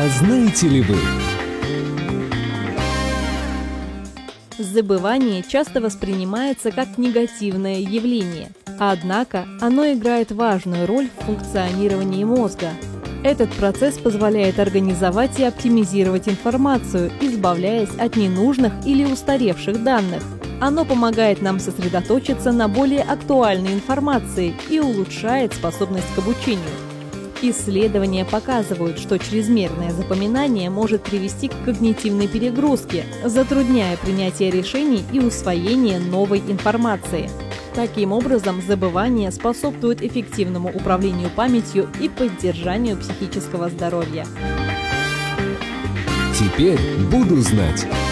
знаете ли вы? Забывание часто воспринимается как негативное явление, однако оно играет важную роль в функционировании мозга. Этот процесс позволяет организовать и оптимизировать информацию, избавляясь от ненужных или устаревших данных. Оно помогает нам сосредоточиться на более актуальной информации и улучшает способность к обучению. Исследования показывают, что чрезмерное запоминание может привести к когнитивной перегрузке, затрудняя принятие решений и усвоение новой информации. Таким образом, забывание способствует эффективному управлению памятью и поддержанию психического здоровья. Теперь буду знать.